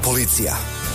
Policija.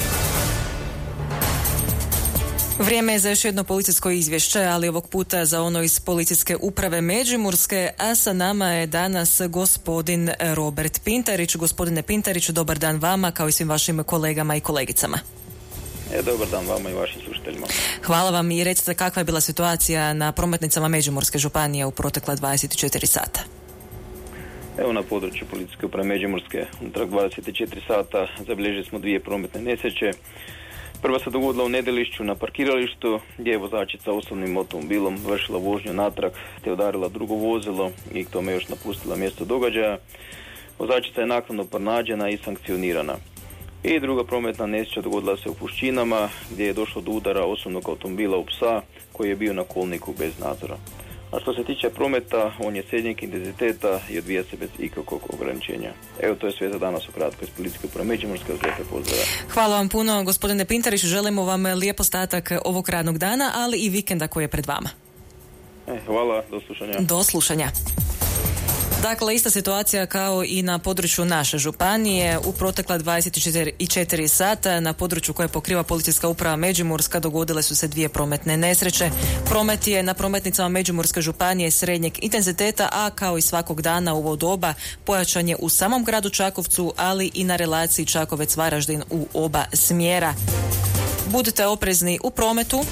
Vrijeme je za još jedno policijsko izvješće, ali ovog puta za ono iz Policijske uprave Međimurske, a sa nama je danas gospodin Robert Pintarić. Gospodine Pintariću, dobar dan vama kao i svim vašim kolegama i kolegicama. Dobar dan vama i vašim slušateljima. Hvala vam i recite kakva je bila situacija na prometnicama Međimurske županije u protekla 24 sata. Evo, na području Policijske uprave Međimurske unutar 24 sata zabilježili smo 2 prometne nesreće. Prva se dogodila u Nedelišću na parkiralištu gdje je vozačica osobnim automobilom vršila vožnju natrag te udarila drugo vozilo i k tome još napustila mjesto događaja. Vozačica je naknadno pronađena i sankcionirana. I druga prometna nesreća dogodila se u Pušćinama gdje je došlo do udara osobnog automobila u psa koji je bio na kolniku bez nadzora. A što se tiče prometa, on je srednjeg intenziteta i odvija se bez ikakvog ograničenja. Evo, to je sve za danas ukratko iz Policijske uprave Međimurske. Lijepe pozdrave. Hvala vam puno, gospodine Pintariću. Želimo vam lijep ostatak ovog radnog dana, ali i vikenda koji je pred vama. Hvala, do slušanja. Do slušanja. Dakle, ista situacija kao i na području naše županije. U protekla 24 sata na području koje pokriva Policijska uprava Međimurska dogodile su se 2 prometne nesreće. Promet je na prometnicama Međimurske županije srednjeg intenziteta, a kao i svakog dana u ovo doba pojačan je u samom gradu Čakovcu, ali i na relaciji Čakovec-Varaždin u oba smjera. Budite oprezni u prometu.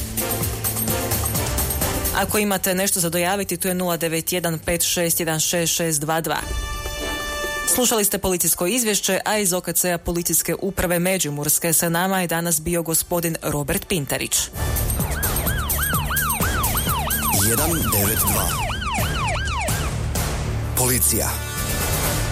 Ako imate nešto za dojaviti, tu je 091 5616 622. Slušali ste policijsko izvješće, a iz OKC-a Policijske uprave Međimurske sa nama je danas bio gospodin Robert Pintarić. 192. Policija.